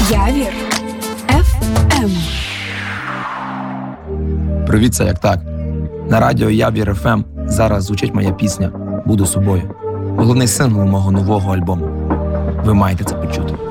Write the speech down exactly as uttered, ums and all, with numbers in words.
Явір еф ем. Привіт, це як так. На радіо Явір еф ем зараз звучить моя пісня «Буду собою». Головний сингл мого нового альбому. Ви маєте це почути.